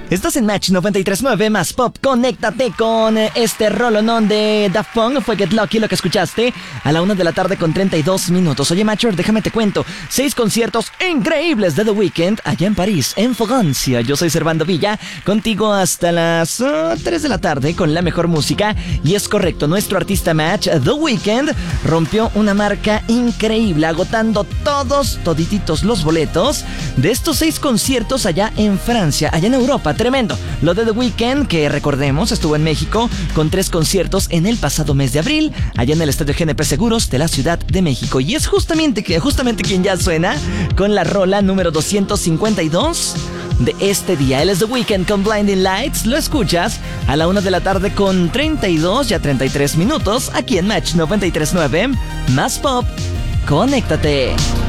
Estás en Match 93.9 más pop. Conéctate con este rolonón de Daft Punk. Fue Get Lucky lo que escuchaste a la 1 de la tarde con 32 minutos. Oye, Matcher, déjame te cuento. 6 conciertos increíbles de The Weeknd allá en París, en Francia. Yo soy Servando Villa, contigo hasta las 3 de la tarde con la mejor música. Y es correcto, nuestro artista Match, The Weeknd, rompió una marca increíble, agotando todititos los boletos de estos 6 conciertos allá en Francia, allá en Europa. Tremendo. Lo de The Weeknd, que recordemos, estuvo en México con 3 conciertos en el pasado mes de abril, allá en el Estadio GNP Seguros de la Ciudad de México. Y es justamente quien ya suena con la rola número 252 de este día. Él es The Weeknd con Blinding Lights. Lo escuchas a la 1 de la tarde con 32, ya 33 minutos, aquí en Match 93.9. Más pop. Conéctate.